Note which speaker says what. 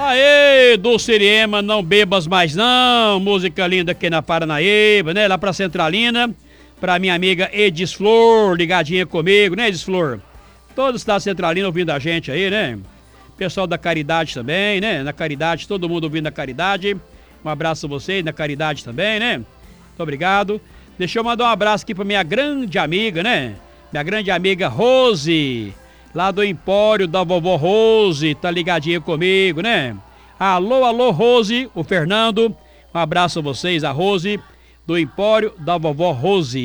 Speaker 1: Aê, Dulciriema, não bebas mais não, música linda aqui na Paranaíba, né, lá pra Centralina, pra minha amiga Edis Flor, ligadinha comigo, né, Edis Flor? Todo o estado de Centralina ouvindo a gente aí, né? Pessoal da Caridade também, né, na Caridade, todo mundo ouvindo a Caridade, um abraço a vocês, na Caridade também, né? Muito obrigado. Deixa eu mandar um abraço aqui pra minha grande amiga, né, minha grande amiga Rose, lá do Empório da Vovó Rose, tá ligadinha comigo, né? Alô, alô, Rose, o Fernando, um abraço a vocês, a Rose, do Empório da Vovó Rose.